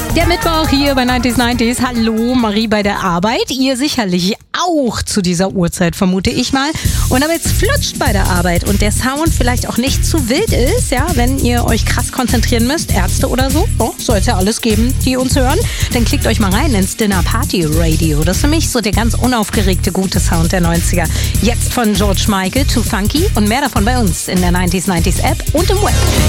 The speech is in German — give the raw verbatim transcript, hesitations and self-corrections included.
Der Mittwoch hier bei neunzig neunzig. Hallo, Marie bei der Arbeit. Ihr sicherlich auch zu dieser Uhrzeit, vermute ich mal. Und damit es flutscht bei der Arbeit und der Sound vielleicht auch nicht zu wild ist, ja, wenn ihr euch krass konzentrieren müsst, Ärzte oder so, oh, soll es ja alles geben, die uns hören, dann klickt euch mal rein ins Dinner Party Radio. Das ist für mich so der ganz unaufgeregte, gute Sound der neunziger. Jetzt von George Michael to Funky und mehr davon bei uns in der neunzig neunzig App und im Web.